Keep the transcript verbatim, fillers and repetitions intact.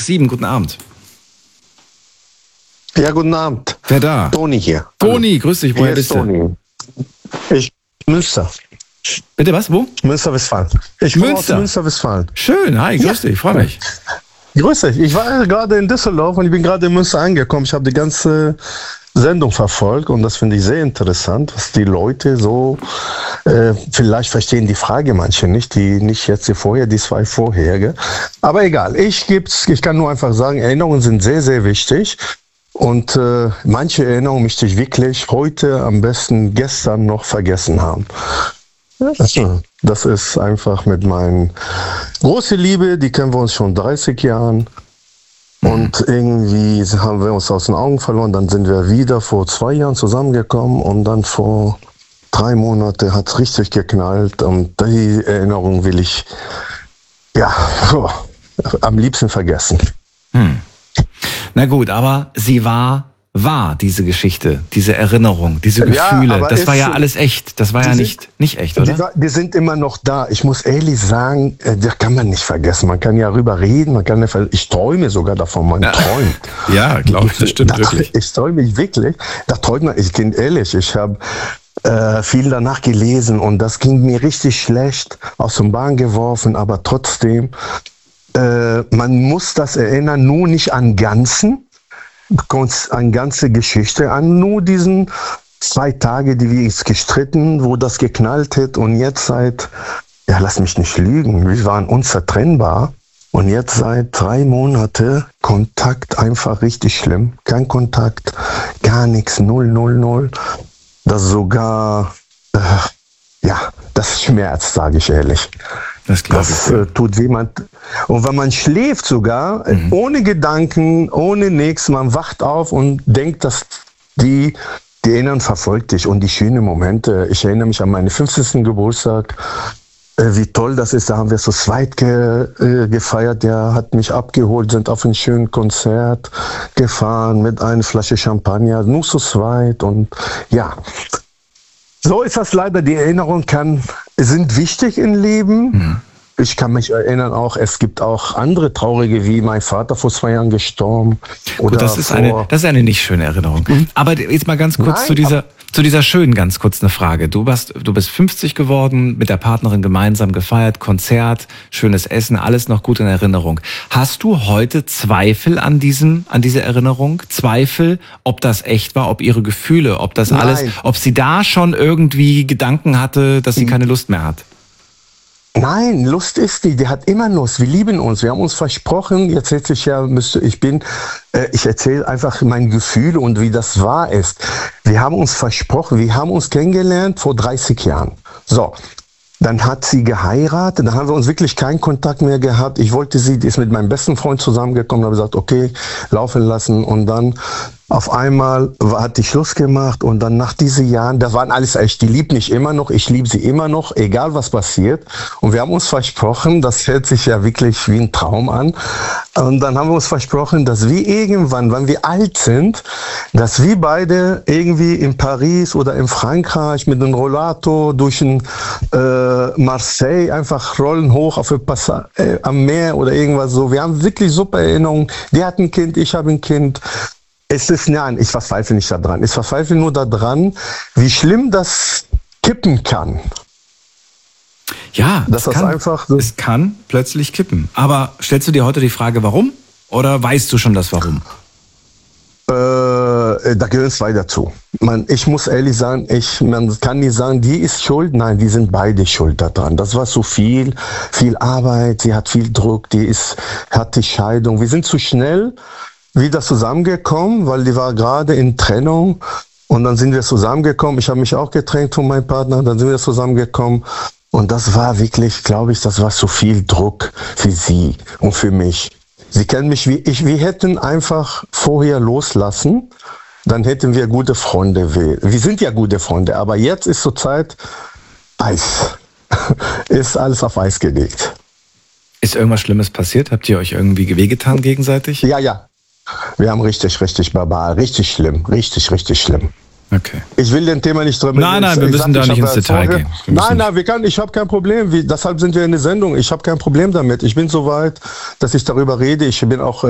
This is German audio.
sechs sieben, guten Abend. Ja, guten Abend. Wer da? Toni hier. Toni, grüß dich, woher Hier bist ist Toni. Ich, Münster. Bitte was, wo? Münster-Westfalen. Ich komme aus Münster. Münster-Westfalen. Schön, hi, grüß Ja. dich, freue mich. Grüß dich. Ich war gerade in Düsseldorf und ich bin gerade in Münster angekommen. Ich habe die ganze Sendung verfolgt und das finde ich sehr interessant, was die Leute so, äh, vielleicht verstehen die Frage manche nicht, die nicht jetzt die vorher, die zwei vorherige. Aber egal, ich gibt's, ich kann nur einfach sagen, Erinnerungen sind sehr, sehr wichtig. Und äh, manche Erinnerungen möchte ich wirklich heute, am besten gestern noch vergessen haben. Das ist einfach mit meinen große Liebe, die kennen wir uns schon dreißig Jahren. Und irgendwie haben wir uns aus den Augen verloren. Dann sind wir wieder vor zwei Jahren zusammengekommen und dann vor drei Monaten hat es richtig geknallt. Und die Erinnerung will ich ja am liebsten vergessen. Hm. Na gut, aber sie war wahr, diese Geschichte, diese Erinnerung, diese Gefühle. Ja, das war ja ist, alles echt. Das war ja nicht, sind, nicht echt, oder? Die, die sind immer noch da. Ich muss ehrlich sagen, das kann man nicht vergessen. Man kann ja darüber reden. Man kann ja, ich träume sogar davon. Man ja. träumt. Ja, glaube ich, das stimmt da, wirklich. Ich träume wirklich. Da träumt man. Ich bin ehrlich. Ich habe äh, viel danach gelesen und das ging mir richtig schlecht aus dem Bahn geworfen. Aber trotzdem, äh, man muss das erinnern, nur nicht an Ganzen. Eine ganze Geschichte an, nur diesen zwei Tage, die wir jetzt gestritten, wo das geknallt hat und jetzt seit, ja lass mich nicht lügen, wir waren unzertrennbar und jetzt seit drei Monaten Kontakt einfach richtig schlimm, kein Kontakt, gar nichts, null, null, null, das sogar, äh, ja, das schmerzt, sage ich ehrlich. Das, das äh, tut jemand. Und wenn man schläft sogar, mhm. ohne Gedanken, ohne nichts, man wacht auf und denkt, dass die, die Erinnerung verfolgt dich und die schönen Momente. Ich erinnere mich an meinen fünfzigsten Geburtstag, äh, wie toll das ist. Da haben wir so zweit ge, äh, gefeiert. Der hat mich abgeholt, sind auf ein schönes Konzert gefahren mit einer Flasche Champagner, nur so zweit und ja. So ist das leider, die Erinnerungen kann, sind wichtig im Leben. Mhm. Ich kann mich erinnern auch, es gibt auch andere traurige, wie mein Vater vor zwei Jahren gestorben. Oder Gut, das ist eine, das ist eine nicht schöne Erinnerung. Mhm. Aber jetzt mal ganz kurz Nein, zu dieser, zu dieser schönen, ganz kurz eine Frage. Du warst, du bist fünfzig geworden, mit der Partnerin gemeinsam gefeiert, Konzert, schönes Essen, alles noch gut in Erinnerung. Hast du heute Zweifel an diesem, an dieser Erinnerung? Zweifel, ob das echt war, ob ihre Gefühle, ob das Nein. alles, ob sie da schon irgendwie Gedanken hatte, dass sie keine Lust mehr hat? Nein, Lust ist die, die hat immer Lust. Wir lieben uns, wir haben uns versprochen, jetzt erzähle ich ja, müsste, ich bin, äh, ich erzähle einfach meine Gefühle und wie das wahr ist. Wir haben uns versprochen, wir haben uns kennengelernt vor dreißig Jahren. So, dann hat sie geheiratet, dann haben wir uns wirklich keinen Kontakt mehr gehabt. Ich wollte sie, die ist mit meinem besten Freund zusammengekommen, habe gesagt, okay, laufen lassen und dann auf einmal hat die Schluss gemacht und dann nach diesen Jahren, das waren alles echt, die liebt mich immer noch, ich liebe sie immer noch, egal was passiert. Und wir haben uns versprochen, das hört sich ja wirklich wie ein Traum an. Und dann haben wir uns versprochen, dass wir irgendwann, wenn wir alt sind, dass wir beide irgendwie in Paris oder in Frankreich mit einem Rollator durch ein äh, Marseille einfach rollen hoch auf ein Passa- äh, am Meer oder irgendwas so. Wir haben wirklich super Erinnerungen. Die hat ein Kind, ich habe ein Kind. Es ist, nein, ich verzweifle nicht daran. Ich verzweifle nur daran, wie schlimm das kippen kann. Ja, das es, kann, einfach so es kann plötzlich kippen. Aber stellst du dir heute die Frage, warum? Oder weißt du schon das Warum? Äh, da gehören zwei dazu. Man, ich muss ehrlich sagen, ich, man kann nicht sagen, die ist schuld. Nein, die sind beide schuld daran. Das war so viel, viel Arbeit. Sie hat viel Druck. Die ist, hat die Scheidung. Wir sind zu schnell wieder zusammengekommen, weil die war gerade in Trennung und dann sind wir zusammengekommen. Ich habe mich auch getrennt von meinem Partner, dann sind wir zusammengekommen und das war wirklich, glaube ich, das war zu viel Druck für sie und für mich. Sie kennen mich wie ich, wir hätten einfach vorher loslassen, dann hätten wir gute Freunde. Wir sind ja gute Freunde, aber jetzt ist zur Zeit Eis. Ist alles auf Eis gelegt. Ist irgendwas Schlimmes passiert? Habt ihr euch irgendwie wehgetan gegenseitig? Ja, ja. Wir haben richtig, richtig barbar, richtig schlimm, richtig, richtig schlimm. Okay. Ich will den Thema nicht drüber. Nein, nein, wir ich müssen sag, da nicht ins Detail gehen. Nein, nein, wir kann, ich habe kein Problem. Wie, deshalb sind wir in der Sendung. Ich habe kein Problem damit. Ich bin so weit, dass ich darüber rede. Ich bin auch